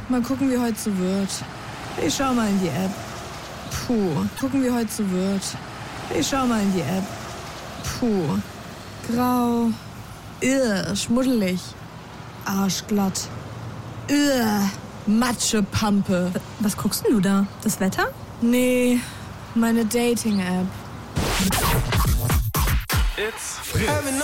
Mal gucken, wie heute so wird. Ich schau mal in die App. Gucken, wie heute so wird. Ich schau mal in die App. Grau. Schmuddelig. Arschglatt. Matschepampe. Was guckst denn du da? Das Wetter? Nee, meine Dating-App. It's Fritz.